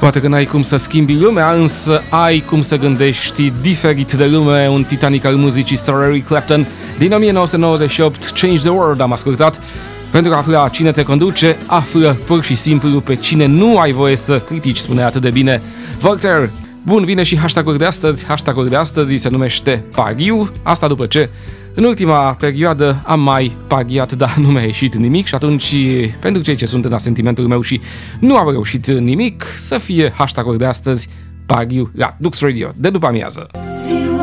Poate că n-ai cum să schimbi lumea, însă ai cum să gândești diferit de lume. Un titanic al muzicii Sir Eric Clapton din 1998, Change the World am ascultat. Pentru a afla cine te conduce, află pur și simplu pe cine nu ai voie să critici, spune atât de bine Voltaire. Bun, vine și hashtag-ul de astăzi. Hashtag-ul de astăzi se numește pariu. Asta după ce în ultima perioadă am mai pariat, dar nu mi-a ieșit nimic și atunci, pentru cei ce sunt în asentimentul meu și nu au reușit nimic, să fie hashtag-ul de astăzi pariu la Dux Radio de după amiază.